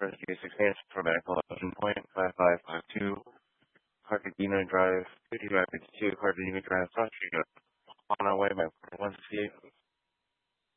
Rescue 6 for medical option point 5552, Cartagena Drive, 50 Rapids 2, Cartagena Drive, South Street, on our way by 168.